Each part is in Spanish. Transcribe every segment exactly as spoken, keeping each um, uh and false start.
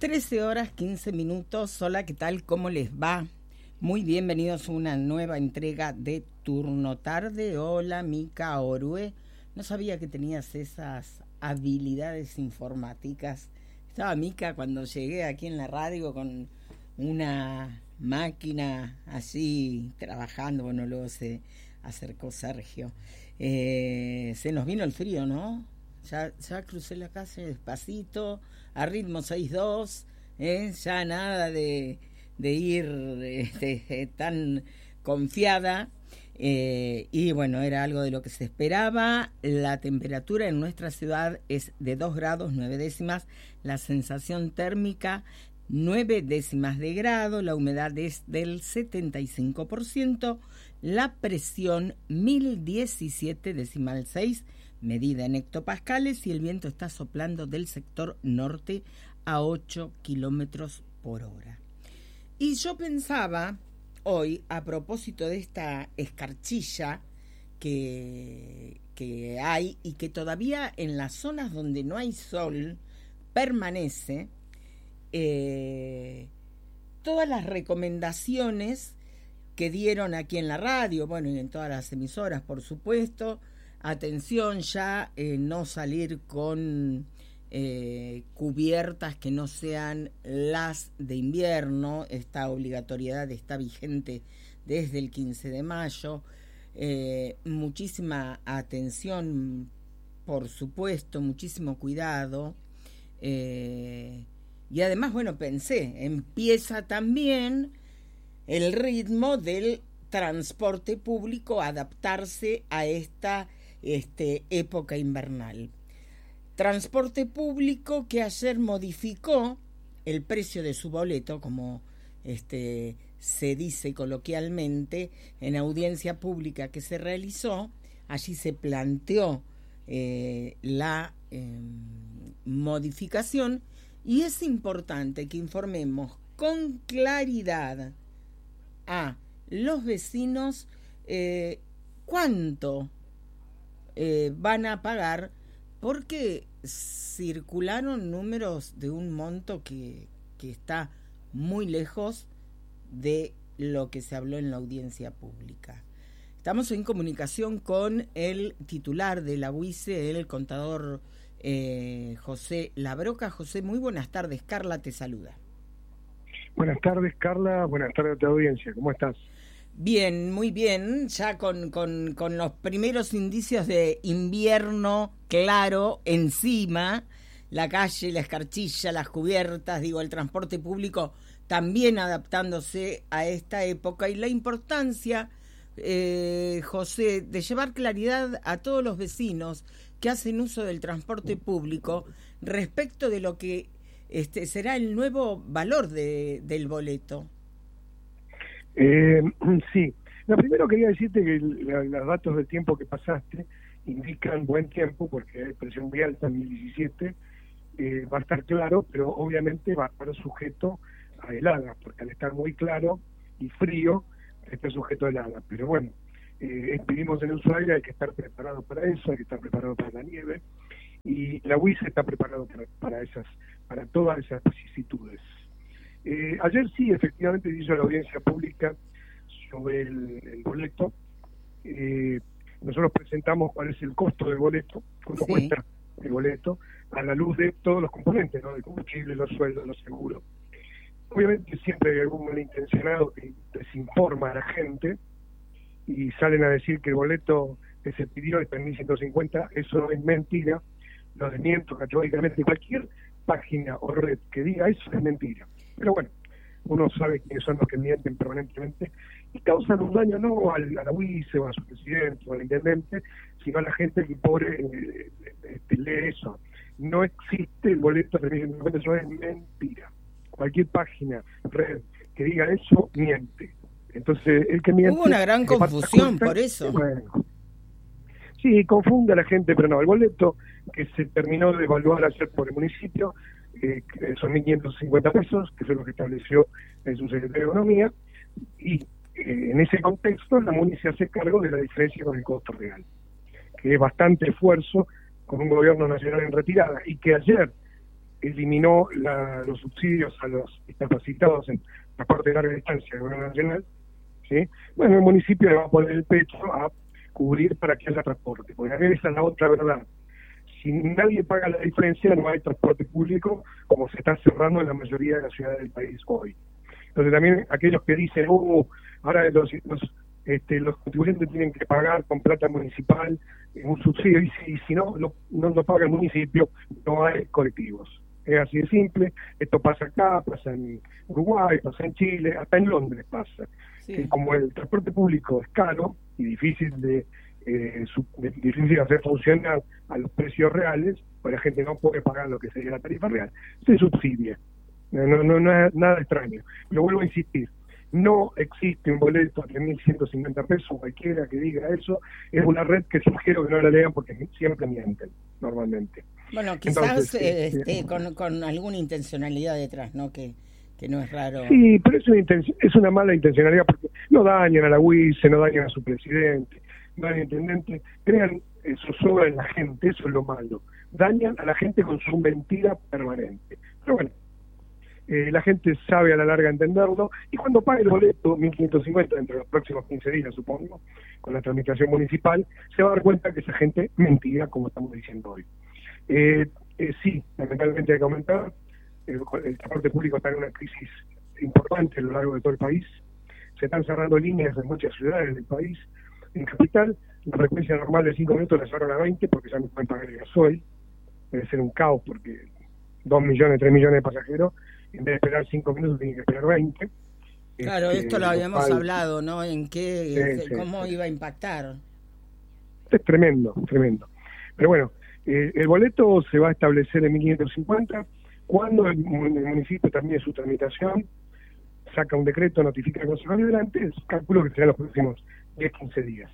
trece horas quince minutos. Hola, ¿qué tal? ¿Cómo les va? Muy bienvenidos a una nueva entrega de Turno Tarde. Hola, Mica Orue. No sabía que tenías esas habilidades informáticas. Estaba Mica cuando llegué aquí en la radio con una máquina así trabajando. Bueno, luego se acercó Sergio. Eh, se nos vino el frío, ¿no? Ya, ya crucé la calle despacito, a ritmo seis dos, ¿eh? Ya nada de, de ir este, tan confiada. Eh, y bueno, era algo de lo que se esperaba. La temperatura en nuestra ciudad es de dos grados nueve décimas, la sensación térmica nueve décimas de grado, la humedad es del setenta y cinco por ciento, la presión mil diecisiete decimal seis, medida en hectopascales, y el viento está soplando del sector norte a ocho kilómetros por hora. Y yo pensaba hoy, a propósito de esta escarchilla que, que hay y que todavía en las zonas donde no hay sol permanece, eh, todas las recomendaciones que dieron aquí en la radio, bueno, y en todas las emisoras, por supuesto. Atención ya, eh, no salir con eh, cubiertas que no sean las de invierno. Esta obligatoriedad está vigente desde el quince de mayo. Eh, muchísima atención, por supuesto, muchísimo cuidado. Eh, y además, bueno, pensé, empieza también el ritmo del transporte público a adaptarse a esta Este, época invernal. Transporte público que ayer modificó el precio de su boleto, como este, se dice coloquialmente, en audiencia pública que se realizó. Allí se planteó eh, la eh, modificación, y es importante que informemos con claridad a los vecinos eh, cuánto Eh, van a pagar, porque circularon números de un monto que, que está muy lejos de lo que se habló en la audiencia pública. Estamos en comunicación con el titular de la U I C E, el contador eh, José Labroca. José, muy buenas tardes. Carla te saluda. Buenas tardes, Carla. Buenas tardes a tu audiencia. ¿Cómo estás? Bien, muy bien, ya con, con, con los primeros indicios de invierno claro encima, la calle, la escarchilla, las cubiertas, digo, el transporte público también adaptándose a esta época, y la importancia, eh, José, de llevar claridad a todos los vecinos que hacen uso del transporte público respecto de lo que este, será el nuevo valor de, del boleto. Eh, sí, lo primero quería decirte que la, los datos del tiempo que pasaste indican buen tiempo, porque hay presión muy alta en mil diecisiete, eh, va a estar claro, pero obviamente va a estar sujeto a heladas, porque al estar muy claro y frío está sujeto a heladas. Pero bueno, eh, vivimos en Ushuaia, hay que estar preparado para eso, hay que estar preparado para la nieve, y la U I C E está preparado para, para esas, para todas esas vicisitudes. Eh, ayer sí, efectivamente, se hizo la audiencia pública sobre el, el boleto. Eh, nosotros presentamos cuál es el costo del boleto, cuánto sí. cuesta el boleto, a la luz de todos los componentes, ¿no? El combustible, los sueldos, los seguros. Obviamente siempre hay algún malintencionado que desinforma a la gente y salen a decir que el boleto que se pidió es tres mil ciento cincuenta, eso es mentira. Lo desmiento categóricamente. Cualquier página o red que diga eso es mentira. Pero bueno, uno sabe quiénes son los que mienten permanentemente y causan un daño no a la U I C E o a su presidente o al intendente, sino a la gente que pobre eh, este, lee eso. No existe el boleto de eso es mentira. Cualquier página, red que diga eso, miente. Entonces, el que miente... Hubo una gran confusión por eso. Bueno, sí, confunde a la gente, pero no, el boleto que se terminó de evaluar ayer por el municipio, Eh, son mil quinientos cincuenta pesos, que es lo que estableció el subsecretario de Economía, y eh, en ese contexto la MUNI se hace cargo de la diferencia con el costo real, que es bastante esfuerzo con un gobierno nacional en retirada, y que ayer eliminó la, los subsidios a los discapacitados en transporte de larga distancia del gobierno nacional, ¿sí? Bueno, el municipio le va a poner el pecho a cubrir para que haya transporte, porque a ver, esa es la otra verdad. Si nadie paga la diferencia, no hay transporte público, como se está cerrando en la mayoría de las ciudades del país hoy. Entonces también aquellos que dicen, oh, ahora los, los, este, los contribuyentes tienen que pagar con plata municipal un subsidio, y si, y si no, lo, no lo paga el municipio, no hay colectivos. Es así de simple. Esto pasa acá, pasa en Uruguay, pasa en Chile, hasta en Londres pasa. Sí. Que como el transporte público es caro y difícil de, eh, su, de difícil de hacer funcionar a los precios reales, pues la gente no puede pagar lo que sería la tarifa real, se subsidia. No, no, no, no es nada extraño. Lo vuelvo a insistir, no existe un boleto de mil ciento cincuenta pesos, cualquiera que diga eso, es una red que sugiero que no la lean porque siempre mienten, normalmente. Bueno, quizás Entonces, eh, este, eh, con, con alguna intencionalidad detrás, ¿no? Que, que no es raro. Sí, pero es una, intención, es una mala intencionalidad porque no dañan a la U I C E, no dañan a su presidente, no dañan al intendente, crean eh, zozobra en la gente, eso es lo malo. Dañan a la gente con su mentira permanente. Pero bueno, eh, la gente sabe a la larga entenderlo, y cuando pague el boleto, mil quinientos cincuenta, entre los próximos quince días, supongo, con la tramitación municipal, se va a dar cuenta que esa gente mentira, como estamos diciendo hoy. Eh, eh, sí, lamentablemente hay que aumentar. El, el transporte público está en una crisis importante a lo largo de todo el país. Se están cerrando líneas en muchas ciudades del país. En Capital, la frecuencia normal de cinco minutos la cerraron a veinte porque ya no pueden pagar el gasoil. Debe ser un caos porque dos millones, tres millones de pasajeros, en vez de esperar cinco minutos, tienen que esperar veinte. Claro, este, esto lo habíamos local, hablado, ¿no? En qué, sí, sí, cómo sí. iba a impactar. Es tremendo, tremendo. Pero bueno, Eh, el boleto se va a establecer en mil quinientos cincuenta, cuando el, el municipio termine su tramitación, saca un decreto, notifica al Consejo Deliberante, calculo que será los próximos diez a quince días.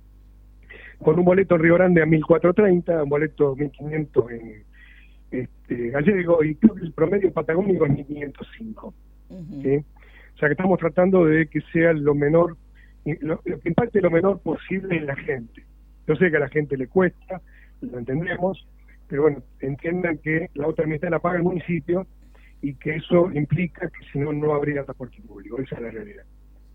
Con un boleto en Río Grande a mil cuatrocientos treinta, un boleto mil quinientos en este, Gallego, y creo que el promedio patagónico es mil quinientos cinco. Uh-huh. ¿Sí? O sea que estamos tratando de que sea lo menor, lo, lo que impacte lo menor posible en la gente. Yo sé que a la gente le cuesta, lo entendemos, pero bueno, entiendan que la otra mitad la paga el municipio y que eso implica que si no, no habría transporte público. Esa es la realidad.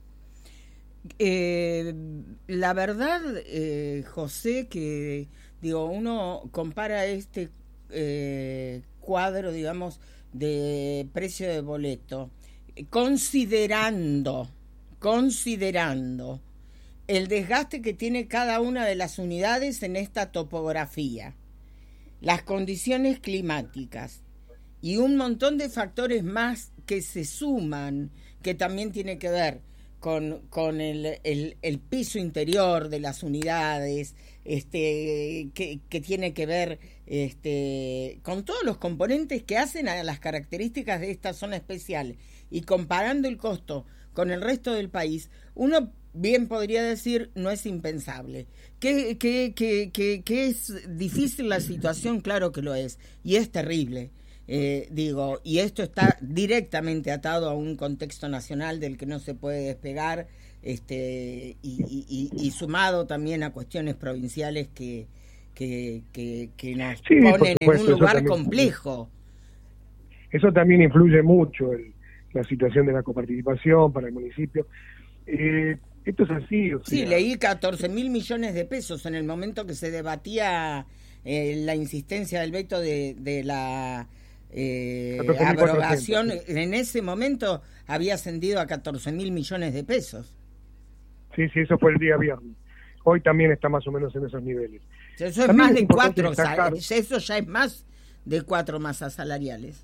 Eh, la verdad, eh, José, que digo, uno compara este eh, cuadro, digamos, de precio de boleto, considerando, considerando el desgaste que tiene cada una de las unidades en esta topografía, las condiciones climáticas y un montón de factores más que se suman, que también tiene que ver con, con el, el, el piso interior de las unidades, este, que, que tiene que ver este, con todos los componentes que hacen a las características de esta zona especial, y comparando el costo con el resto del país, uno bien podría decir, no es impensable. ¿Que, que, que, que, que es difícil la situación? Claro que lo es, y es terrible. Eh, digo, y esto está directamente atado a un contexto nacional del que no se puede despegar, este, y, y, y sumado también a cuestiones provinciales que, que, que, que nos sí, ponen supuesto, en un lugar también, complejo. Eso también influye mucho, el, la situación de la coparticipación para el municipio. Eh, Esto es así. O sea, sí, leí catorce mil millones de pesos en el momento que se debatía eh, la insistencia del veto de, de la eh, abrogación. Sí. En ese momento había ascendido a catorce mil millones de pesos. Sí, sí, eso fue el día viernes. Hoy también está más o menos en esos niveles. Eso es también más es de cuatro, destacar, eso ya es más de cuatro masas salariales.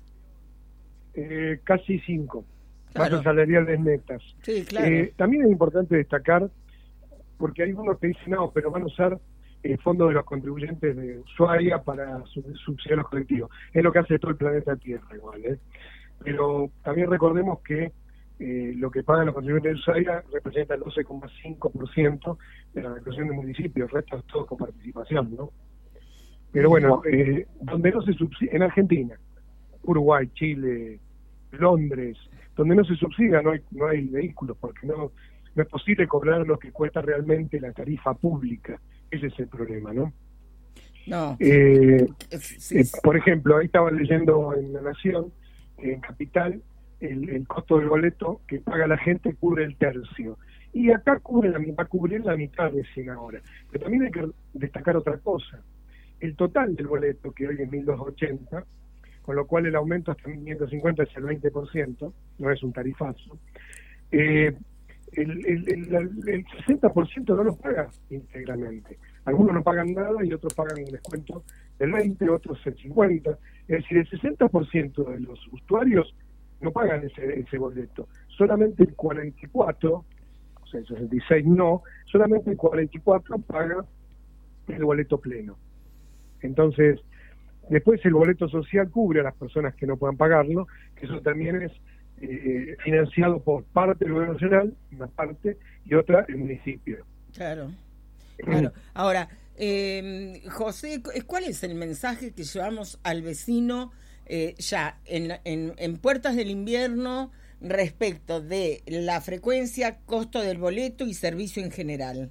Eh, casi cinco. Claro. Masas salariales netas. Sí, claro. Eh, también es importante destacar, porque hay unos que dicen, no, pero van a usar el fondo de los contribuyentes de Ushuaia para subsidiar los colectivos. Es lo que hace todo el planeta Tierra igual, ¿eh? Pero también recordemos que eh, lo que pagan los contribuyentes de Ushuaia representa el doce coma cinco por ciento de la recaudación del municipio, el resto es todo con participación, ¿no? Pero bueno, eh, donde no se subsidia, en Argentina, Uruguay, Chile, Londres, donde no se subsidia no hay no hay vehículos, porque no no es posible cobrar lo que cuesta realmente la tarifa pública. Ese es el problema, ¿no? No. Eh, Sí, eh, sí. por ejemplo, ahí estaba leyendo en La Nación, en Capital, el, el costo del boleto que paga la gente cubre el tercio. Y acá cubre la, va a cubrir la mitad recién ahora. Pero también hay que destacar otra cosa. El total del boleto, que hoy es mil doscientos ochenta, con lo cual el aumento hasta mil quinientos cincuenta es el veinte por ciento, no es un tarifazo, eh, el, el, el, el sesenta por ciento no lo paga íntegramente. Algunos no pagan nada y otros pagan un descuento del veinte por ciento, otros el cincuenta por ciento. Es decir, el sesenta por ciento de los usuarios no pagan ese, ese boleto. Solamente el cuarenta y cuatro por ciento, o sea, el sesenta y seis por ciento no, solamente el cuarenta y cuatro por ciento paga el boleto pleno. Entonces, después el boleto social cubre a las personas que no puedan pagarlo, que eso también es eh, financiado por parte del gobierno nacional, una parte, y otra el municipio. Claro, claro. Ahora, eh, José, ¿cuál es el mensaje que llevamos al vecino eh, ya en, en, en puertas del invierno respecto de la frecuencia, costo del boleto y servicio en general?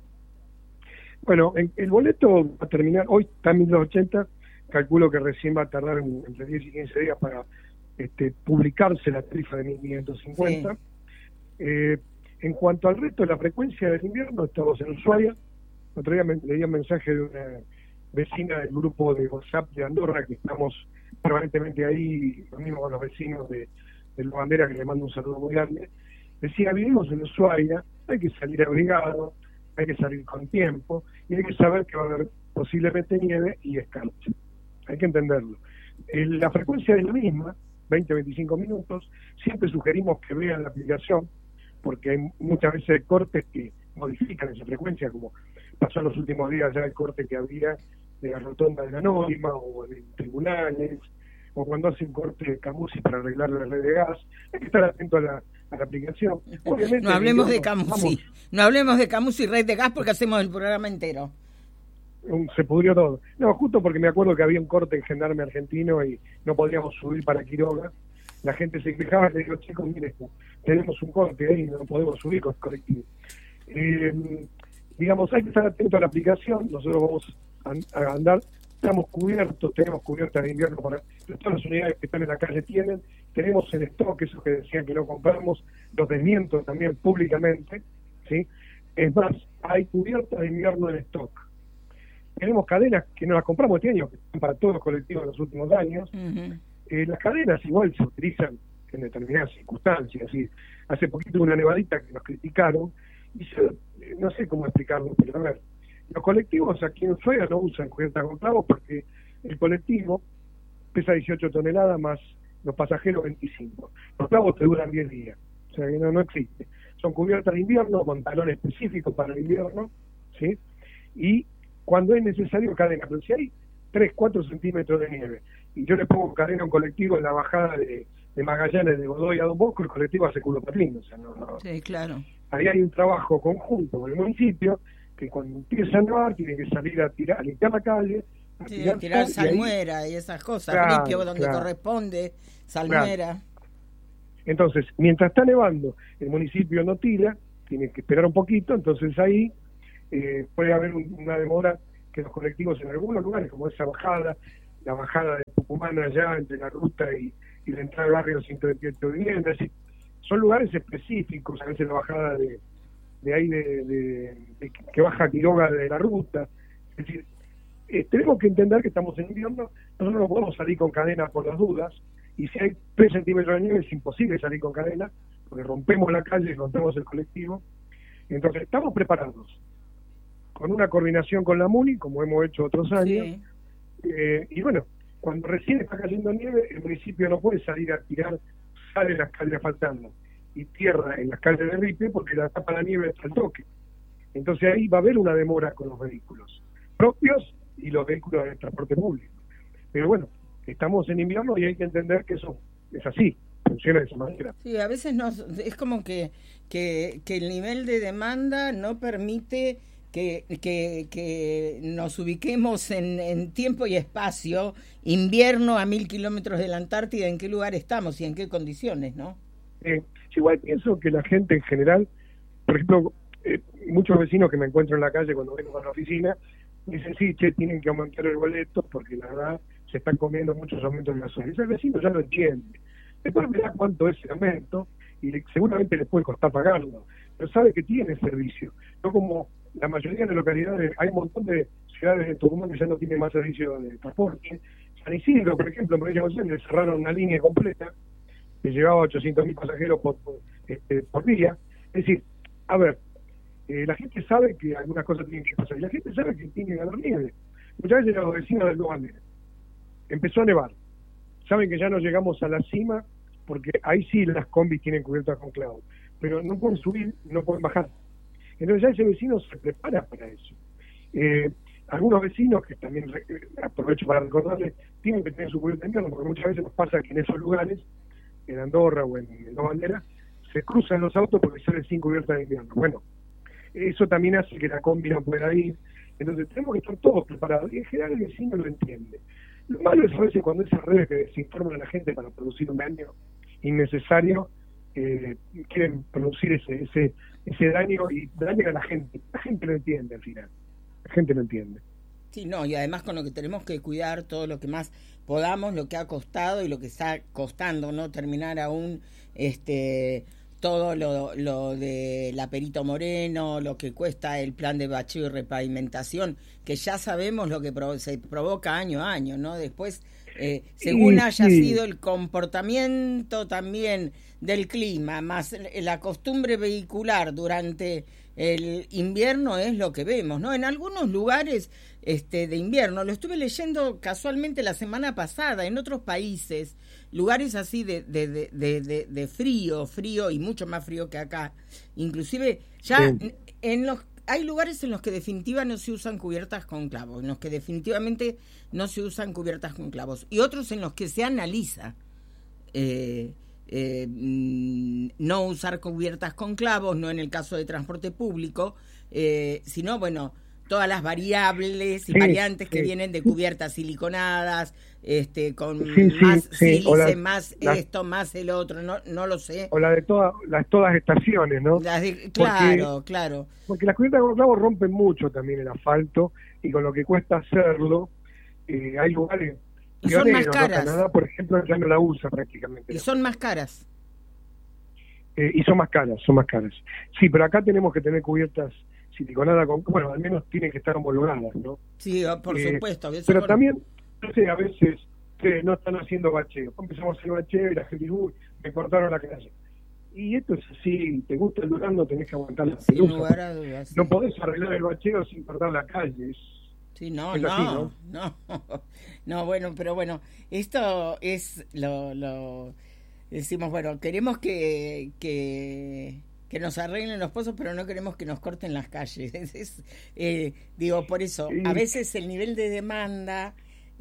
Bueno, el, el boleto va a terminar, hoy está en mil doscientos ochenta, calculo que recién va a tardar un, entre diez y quince días para este, publicarse la tarifa de mil quinientos cincuenta. Sí. Eh, en cuanto al resto de la frecuencia del invierno, estamos en Ushuaia. Otro día me leía un mensaje de una vecina del grupo de WhatsApp de Andorra, que estamos permanentemente ahí, lo mismo con los vecinos de, de La Bandera, que le mando un saludo muy grande. Decía, vivimos en Ushuaia, hay que salir abrigado, hay que salir con tiempo, y hay que saber que va a haber posiblemente nieve y escarcha. Hay que entenderlo. Eh, la frecuencia es la misma, veinte a veinticinco minutos. Siempre sugerimos que vean la aplicación, porque hay muchas veces cortes que modifican esa frecuencia, como pasó en los últimos días ya el corte que había de la rotonda de la Norma, o de tribunales, o cuando hacen corte de Camusi para arreglar la red de gas. Hay que estar atento a la, a la aplicación. Obviamente, no hablemos de Camusi, no hablemos de Camusi y red de gas porque hacemos el programa entero. Se pudrió todo. No, justo porque me acuerdo que había un corte en Gendarme Argentino y no podíamos subir para Quiroga. La gente se quejaba y le digo, chicos, mire, tenemos un corte ahí y no podemos subir con el colectivo. Eh, digamos, hay que estar atento a la aplicación. Nosotros vamos a, a andar, estamos cubiertos, tenemos cubiertas de invierno para todas las unidades que están en la calle tienen. Tenemos en stock, esos que decían que no compramos, los desmiento también públicamente, ¿sí? Es más, hay cubiertas de invierno en stock. Tenemos cadenas que no las compramos este año, que están para todos los colectivos en los últimos años. Uh-huh. Eh, las cadenas igual se utilizan en determinadas circunstancias. ¿Sí? Hace poquito una nevadita que nos criticaron, y yo, eh, no sé cómo explicarlo, pero a ver, los colectivos aquí en Ushuaia no usan cubiertas con clavos porque el colectivo pesa dieciocho toneladas más los pasajeros veinticinco. Los clavos te duran diez días, o sea que no, no existe. Son cubiertas de invierno con talón específico para el invierno, ¿sí? Y cuando es necesario cadena, pero si hay tres, cuatro centímetros de nieve y yo le pongo cadena a un colectivo en la bajada de, de Magallanes, de Godoy a Don Bosco, el colectivo hace culo patín, o sea, no, no. Sí, claro. Ahí hay un trabajo conjunto con el municipio que cuando empieza a nevar tiene que salir a tirar, a limpiar la calle, a sí, tirar, tirar sal, salmuera y, ahí, y esas cosas, claro, limpio donde claro. corresponde, salmuera. Claro. Entonces, mientras está nevando, el municipio no tira, tiene que esperar un poquito, entonces ahí Eh, puede haber un, una demora que los colectivos en algunos lugares, como esa bajada, la bajada de Tucumán allá entre la ruta y, y la entrada al barrio ciento veintiocho de vivienda, es decir, son lugares específicos, a veces la bajada de, de ahí de, de, de que baja Quiroga de la ruta, es decir, eh, tenemos que entender que estamos en invierno, nosotros no podemos salir con cadena por las dudas, y si hay tres centímetros de nieve es imposible salir con cadena, porque rompemos la calle y rompemos el colectivo. Entonces estamos preparados con una coordinación con la MUNI, como hemos hecho otros años, sí. eh, y bueno, cuando recién está cayendo nieve, el municipio no puede salir a tirar sal en las calles faltando y tierra en las calles de Ripe porque la tapa la nieve hasta el toque. Entonces ahí va a haber una demora con los vehículos propios y los vehículos de transporte público. Pero bueno, estamos en invierno y hay que entender que eso es así, funciona de esa manera. Sí, a veces no, es como que, que, que el nivel de demanda no permite Que, que, que nos ubiquemos en, en tiempo y espacio, invierno a mil kilómetros de la Antártida, en qué lugar estamos y en qué condiciones, ¿no? Eh, yo igual pienso que la gente en general, por ejemplo, eh, muchos vecinos que me encuentro en la calle cuando vengo a la oficina, dicen, sí, che, tienen que aumentar el boleto porque la verdad se están comiendo muchos aumentos de gasolina. El vecino ya lo entiende. Después verá cuánto es el aumento y le, seguramente le puede costar pagarlo, pero sabe que tiene servicio. No como la mayoría de localidades, hay un montón de ciudades de Tucumán que ya no tienen más servicio de transporte. San Isidro, por ejemplo, en Provincia de Buenos Aires, cerraron una línea completa que llevaba ochocientos mil pasajeros por, por, este, por día. Es decir, a ver, eh, la gente sabe que algunas cosas tienen que pasar, y la gente sabe que tiene que haber nieve. Muchas veces los vecinos del Bandera empezó a nevar, saben que ya no llegamos a la cima, porque ahí sí las combis tienen cubiertas con clavos, pero no pueden subir, no pueden bajar. Entonces ya ese vecino se prepara para eso. Eh, algunos vecinos, que también re, aprovecho para recordarles, tienen que tener su cubierta interna, porque muchas veces nos pasa que en esos lugares, en Andorra o en, en Dos Banderas, se cruzan los autos porque salen sin cubierta de invierno. Bueno, eso también hace que la combi no pueda ir. Entonces tenemos que estar todos preparados, y en general el vecino lo entiende. Lo malo es a veces cuando esas redes que desinforman a la gente para producir un daño innecesario, eh, quieren producir ese, ese ese daño y dañan a la gente. La gente lo entiende al final. La gente lo entiende. Sí, no, y además con lo que tenemos que cuidar todo lo que más podamos, lo que ha costado y lo que está costando, ¿no? Terminar aún este todo lo, lo de la Perito Moreno, lo que cuesta el plan de bacheo y repavimentación, que ya sabemos lo que provo- se provoca año a año, ¿no? Después, eh, según sí, haya sí. sido el comportamiento también del clima, más la costumbre vehicular durante el invierno, es lo que vemos, ¿no? En algunos lugares este, de invierno, lo estuve leyendo casualmente la semana pasada, en otros países, lugares así de, de, de, de, de, de frío, frío y mucho más frío que acá, inclusive ya sí. en los hay lugares en los que definitivamente no se usan cubiertas con clavos, en los que definitivamente no se usan cubiertas con clavos, y otros en los que se analiza eh, eh, no usar cubiertas con clavos, no en el caso de transporte público, eh, sino, bueno, todas las variables y sí, variantes sí. que vienen de cubiertas siliconadas, este, con sí, más sí, sílice, sí. más la, esto, más el otro, no no lo sé. O la de todas las todas estaciones, ¿no? Las de, claro, porque, claro. Porque las cubiertas con clavos rompen mucho también el asfalto, y con lo que cuesta hacerlo, eh, hay lugares... Y son más caras. ¿no? Canadá, por ejemplo, ya no la usa prácticamente. Y son más caras. Eh, y son más caras, son más caras. Sí, pero acá tenemos que tener cubiertas siliconadas, con, bueno, al menos tienen que estar homologadas, ¿no? Sí, por eh, supuesto. Pero con... también, no sé, a veces que no están haciendo bacheo. Empezamos a hacer bacheo y la gente dice, uy, me cortaron la calle. Y esto es así, te gusta el Durando, tenés que aguantar la sin lugar a dudas, sí. No podés arreglar el bacheo sin cortar la calle. Es, sí, no, es no, así, ¿no? no, no, bueno, pero bueno, esto es lo, lo decimos, bueno, queremos que, que, que nos arreglen los pozos, pero no queremos que nos corten las calles. Es, eh, digo, por eso, sí. A veces el nivel de demanda,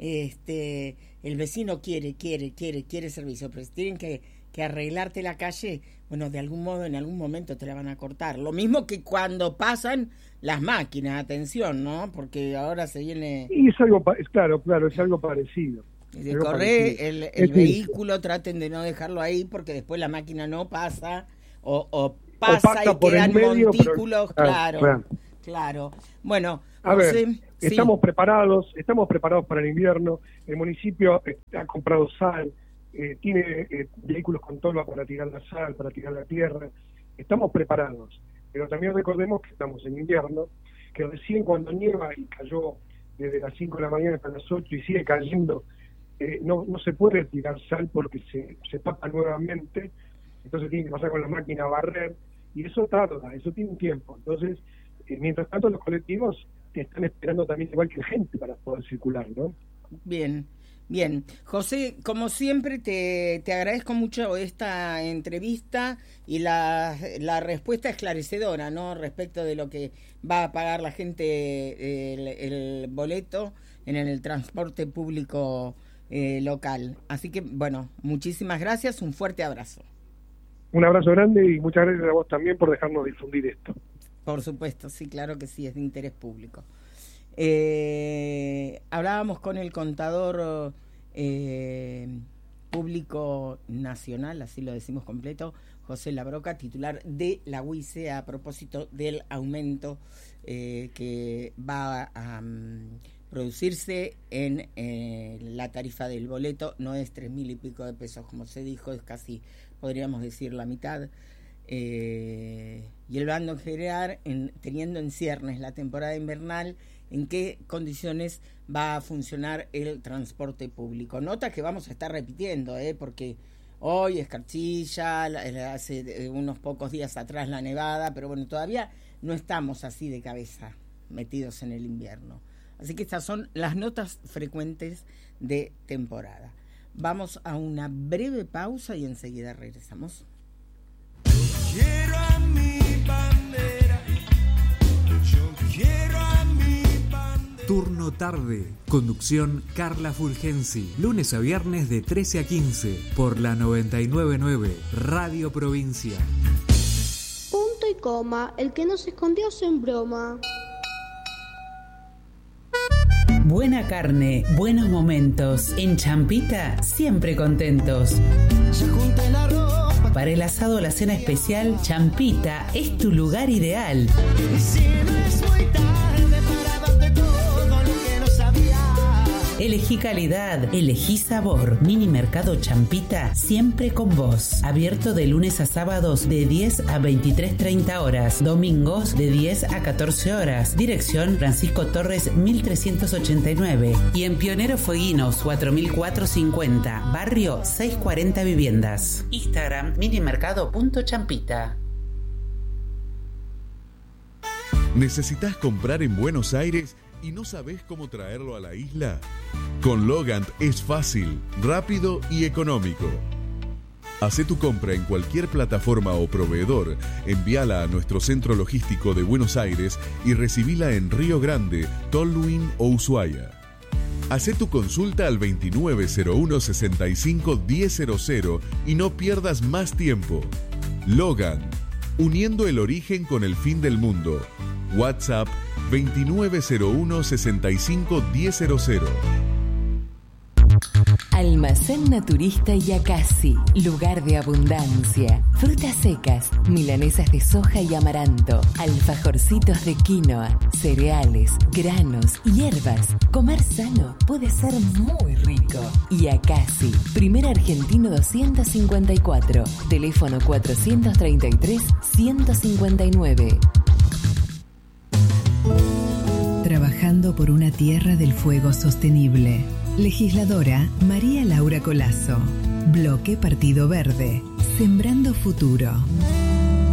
este, el vecino quiere, quiere, quiere, quiere servicio, pero si tienen que, que arreglarte la calle, bueno, de algún modo, en algún momento te la van a cortar. Lo mismo que cuando pasan las máquinas, atención, ¿no? Porque ahora se viene... Y es algo, es claro, claro, es algo parecido. De correr el, el vehículo, traten de no dejarlo ahí, porque después la máquina no pasa, o, o, pasa, o pasa y quedan medio, montículos, pero, claro, claro, claro. Bueno, a ver, sé, estamos sí. preparados, estamos preparados para el invierno. El municipio ha comprado sal, eh, tiene eh, vehículos con tolva para tirar la sal, para tirar la tierra. Estamos preparados, pero también recordemos que estamos en invierno, que recién cuando nieva y cayó desde las cinco de la mañana hasta las ocho y sigue cayendo, eh, no no se puede tirar sal porque se, se tapa nuevamente, entonces tiene que pasar con la máquina a barrer, y eso tarda, eso tiene un tiempo. Entonces, eh, mientras tanto los colectivos están esperando también igual que la gente para poder circular, ¿no? Bien. Bien, José, como siempre te, te agradezco mucho esta entrevista y la, la respuesta esclarecedora, ¿no? Respecto de lo que va a pagar la gente el, el boleto en el transporte público eh, local. Así que, bueno, muchísimas gracias, un fuerte abrazo. Un abrazo grande y muchas gracias a vos también por dejarnos difundir esto. Por supuesto, sí, claro que sí, es de interés público. Eh, hablábamos con el contador eh, Público Nacional, así lo decimos completo, José Labroca, titular de la U I C E, a propósito del aumento eh, que va a um, producirse en eh, la tarifa del boleto. No es tres mil y pico de pesos, como se dijo, es casi, podríamos decir, la mitad. Eh, y el bando en general, en, teniendo en ciernes la temporada invernal, en qué condiciones va a funcionar el transporte público. Nota que vamos a estar repitiendo, ¿eh? Porque hoy escarchilla, hace unos pocos días atrás la nevada, pero bueno, todavía no estamos así de cabeza metidos en el invierno. Así que estas son las notas frecuentes de temporada. Vamos a una breve pausa y enseguida regresamos. Quiero a mi bandera, yo quiero a mi bandera. Turno tarde, conducción Carla Fulgensi, lunes a viernes de trece a quince, por la noventa y nueve punto nueve, Radio Provincia. Punto y coma, el que nos escondió sin broma. Buena carne, buenos momentos. En Champita, siempre contentos. Ya junté la ropa. Para el asado o la cena especial, Champita es tu lugar ideal. Y si no es muy tarde para darte todo lo que no sabía. Elegí calidad, elegí sabor. Mini Mercado Champita, siempre con vos. Abierto de lunes a sábados de diez a veintitrés treinta horas. Domingos de diez a catorce horas. Dirección Francisco Torres mil trescientos ochenta y nueve. Y en Pionero Fueguinos cuatro mil cuatrocientos cincuenta. Barrio seiscientos cuarenta Viviendas. Instagram minimercado punto champita. ¿Necesitas comprar en Buenos Aires y no sabés cómo traerlo a la isla? Con Logant es fácil, rápido y económico. Hacé tu compra en cualquier plataforma o proveedor, envíala a nuestro centro logístico de Buenos Aires y recibila en Río Grande, Tolwyn o Ushuaia. Hacé tu consulta al veintinueve cero uno sesenta y cinco diez cero cero y no pierdas más tiempo. Logan, uniendo el origen con el fin del mundo. WhatsApp veintinueve cero uno sesenta y cinco diez cero cero. Almacén Naturista Yacasi, lugar de abundancia. Frutas secas, milanesas de soja y amaranto, alfajorcitos de quinoa, cereales, granos, hierbas. Comer sano puede ser muy rico. Yacasi, primer argentino doscientos cincuenta y cuatro, teléfono cuatrocientos treinta y tres ciento cincuenta y nueve. Trabajando por una tierra del fuego sostenible. Legisladora María Laura Colazo. Bloque Partido Verde. Sembrando futuro.